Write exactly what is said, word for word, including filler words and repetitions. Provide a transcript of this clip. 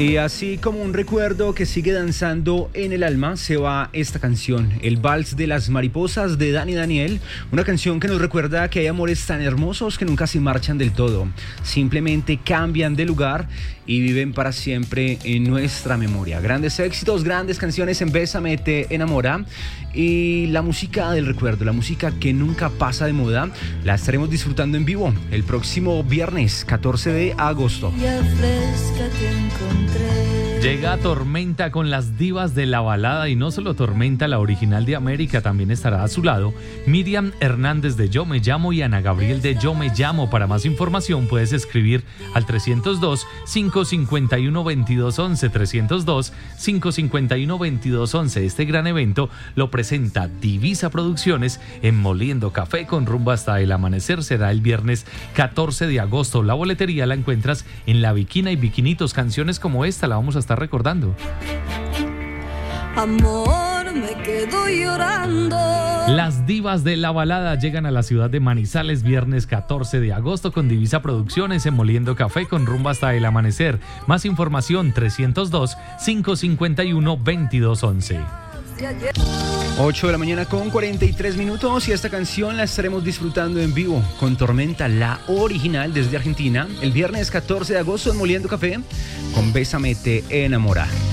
Y así como un recuerdo que sigue danzando en el alma, se va esta canción, El Vals de las Mariposas de Dani Daniel, una canción que nos recuerda que hay amores tan hermosos que nunca se marchan del todo, simplemente cambian de lugar y viven para siempre en nuestra memoria. Grandes éxitos, grandes canciones en Bésame Te Enamora, y la música del recuerdo, la música que nunca pasa de moda, la estaremos disfrutando en vivo el próximo viernes catorce de agosto. Llega Tormenta con las divas de la balada, y no solo Tormenta, la original de América, también estará a su lado Miriam Hernández de Yo Me Llamo y Ana Gabriel de Yo Me Llamo. Para más información puedes escribir al trescientos dos, cinco cincuenta y uno, veintidós once, trescientos dos, cinco cincuenta y uno, veintidós once. Este gran evento lo presenta Divisa Producciones en Moliendo Café con rumbo hasta el amanecer. Será el viernes catorce de agosto. La boletería la encuentras en La Bikina y Bikinitos. Canciones como esta la vamos a estar recordando. Amor, me quedo llorando. Las divas de la balada llegan a la ciudad de Manizales viernes catorce de agosto con Divisa Producciones en Moliendo Café con rumbo hasta el amanecer. Más información trescientos dos, cinco cincuenta y uno, veintidós once. ocho de la mañana con cuarenta y tres minutos, y esta canción la estaremos disfrutando en vivo con Tormenta, la original desde Argentina, el viernes catorce de agosto en Moliendo Café con Bésame Te Enamora.